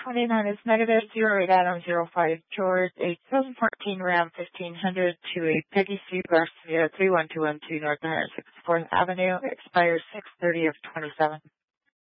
29 is negative. 08 Adam 05 George. A 2014 Ram 1500 to a Peggy C. Garcia 31212 North 164th Avenue. Expires 6/30 of 27.